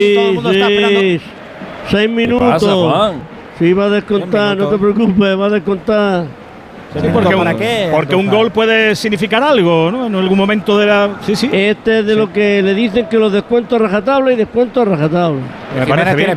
Todo el mundo está esperando. 6 minutos. ¿Qué pasa, Juan? Sí, va a descontar, no te preocupes, va a descontar. Sí, porque un gol puede significar algo, ¿no? En algún momento de la. Sí, sí. Este es de lo que le dicen que los descuentos a rajatabla y descuentos a rajatabla. Me parece bien.